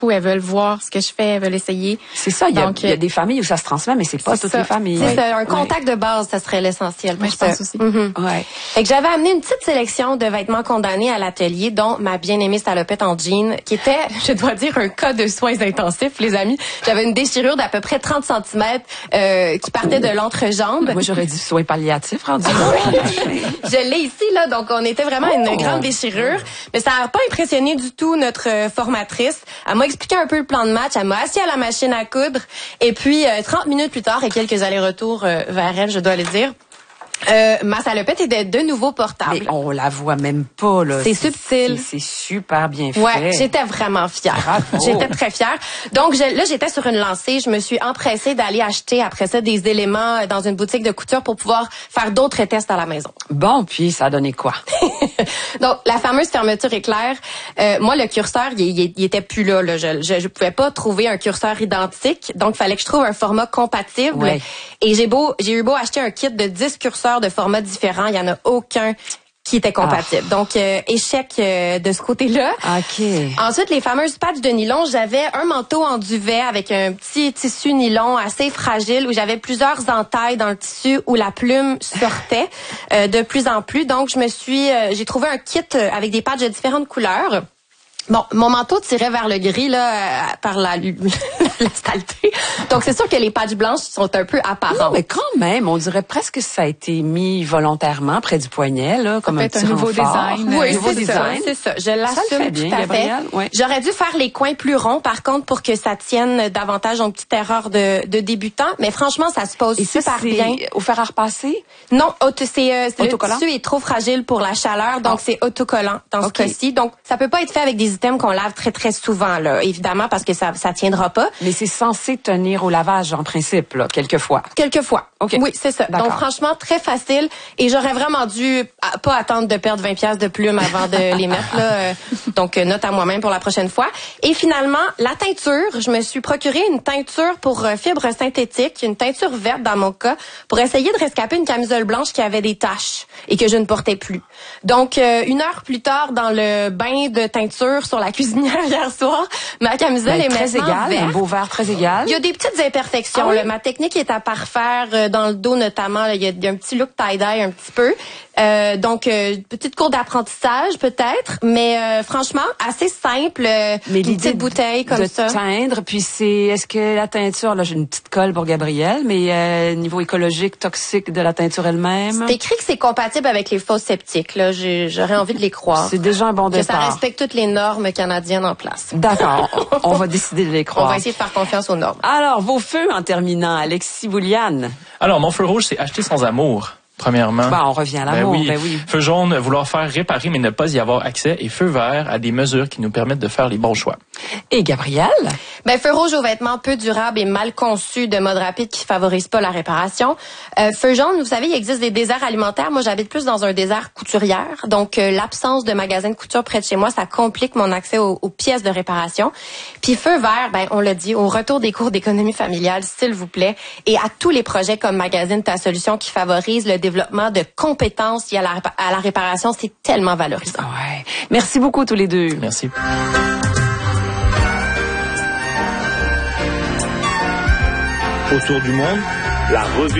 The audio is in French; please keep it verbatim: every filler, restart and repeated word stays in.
où elles veulent voir ce que je fais, elles veulent essayer. C'est ça, il y, a, il y a des familles où ça se transmet, mais c'est pas toutes ça. les familles. C'est ouais. ça, un contact ouais. de base, ça serait l'essentiel pour ouais, je pense aussi. Mm-hmm. Ouais. Fait que j'avais amené une petite sélection de vêtements condamnés à l'atelier, dont ma bien-aimée salopette en jean, qui était, je dois dire, un cas de soins intensifs, les amis. J'avais une déchirure d'à peu près trente centimètres euh, qui partait de l'entrejambe. Moi, j'aurais dit soins palliatifs, rendu. Je l'ai ici, là, donc on était vraiment à une oh. grande déchirure. Mais ça n'a pas impressionné du tout notre euh, formatrice. Elle m'a expliqué un peu le plan de match, elle m'a assis à la machine à coudre, et puis euh, trente minutes plus tard, et quelques allers-retours euh, vers elle, je dois le dire, Euh, ma salopette était de nouveau portable. Mais on la voit même pas, là. C'est subtil. C'est super bien fait. Ouais, j'étais vraiment fière. Bravo. J'étais très fière. Donc, je, là, j'étais sur une lancée. Je me suis empressée d'aller acheter après ça des éléments dans une boutique de couture pour pouvoir faire d'autres tests à la maison. Bon, puis ça a donné quoi? Donc, la fameuse fermeture éclair. Euh, moi, le curseur, il, il, il était plus là. là. Je, je, je pouvais pas trouver un curseur identique. Donc, il fallait que je trouve un format compatible. Ouais. Et j'ai beau, j'ai eu beau acheter un kit de dix curseurs de formats différents, il y en a aucun qui était compatible. Ah. Donc, euh, échec euh, de ce côté-là. OK. Ensuite, les fameuses patchs de nylon, j'avais un manteau en duvet avec un petit tissu nylon assez fragile où j'avais plusieurs entailles dans le tissu où la plume sortait euh, de plus en plus. Donc, je me suis, euh, j'ai trouvé un kit avec des patchs de différentes couleurs. Bon, mon manteau tirait vers le gris là euh, par la, la saleté. Donc c'est sûr que les patchs blanches sont un peu apparentes. Non, mais quand même, on dirait presque que ça a été mis volontairement près du poignet là, comme un petit un nouveau renfort. design. Oui, nouveau c'est design. ça, c'est ça. Je l'assume ça le fait bien, tout à Gabrielle. fait. Ouais. J'aurais dû faire les coins plus ronds, par contre, pour que ça tienne davantage une petite erreur de, de débutant. Mais franchement, ça se pose Et super ça, c'est bien. au fer à repasser? Non, auto, c'est euh, le Autocollant? tissu est trop fragile pour la chaleur, donc oh. c'est autocollant dans okay. ce cas-ci. Donc ça peut pas être fait avec des items qu'on lave très très souvent là, évidemment parce que ça ça tiendra pas. Mais c'est censé tenir au lavage en principe là, quelquefois. Quelquefois. Okay. Oui, c'est ça. Donc franchement très facile et j'aurais vraiment dû à, pas attendre de perdre vingt pièces de plumes avant de les mettre là. Euh, donc euh, note à moi-même pour la prochaine fois. Et finalement, la teinture, je me suis procuré une teinture pour euh, fibres synthétiques, une teinture verte dans mon cas, pour essayer de rescaper une camisole blanche qui avait des taches et que je ne portais plus. Donc euh, une heure plus tard dans le bain de teinture sur la cuisinière hier soir, ma camisole ben, est très maintenant égale, verte. un beau vert très égal. Il y a des petites imperfections. Ah oui? Là. Ma technique est à parfaire euh, dans le dos notamment. Là. Il, y a, il y a un petit look tie-dye un petit peu. Euh, donc, euh, petite cours d'apprentissage peut-être, mais euh, franchement, assez simple. Euh, mais une petite bouteille comme de ça. teindre, puis c'est, est-ce que la teinture, là j'ai une petite colle pour Gabrielle, mais euh, niveau écologique, toxique de la teinture elle-même? C'est écrit que c'est compatible avec les fosses septiques. Là, J'ai, j'aurais envie de les croire. C'est déjà un bon que départ. Ça respecte toutes les normes canadiennes en place. D'accord, on va décider de les croire. On va essayer de faire confiance aux normes. Alors, vos feux en terminant, Alexis Bouliane. Alors, mon feu rouge, c'est acheter sans amour. Premièrement. Ben, on revient à l'amour. Ben oui. Ben oui. Feu jaune, vouloir faire réparer mais ne pas y avoir accès. Et feu vert, à des mesures qui nous permettent de faire les bons choix. Et Gabrielle? Ben, feu rouge aux vêtements peu durables et mal conçus de mode rapide qui favorisent pas la réparation. Euh, feu jaune, vous savez, il existe des déserts alimentaires. Moi, j'habite plus dans un désert couturière. Donc, euh, l'absence de magasins de couture près de chez moi, ça complique mon accès aux, aux pièces de réparation. Puis feu vert, ben, on l'a dit, au retour des cours d'économie familiale, s'il vous plaît, et à tous les projets comme Magazine Ta Solution qui favorisent le développement de compétences liées à la, à la réparation, c'est tellement valorisant. Ouais. Merci beaucoup tous les deux. Merci. Autour du monde, la revue